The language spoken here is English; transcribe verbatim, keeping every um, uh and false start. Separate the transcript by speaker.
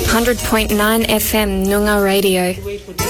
Speaker 1: one hundred point nine F M Noongar Radio.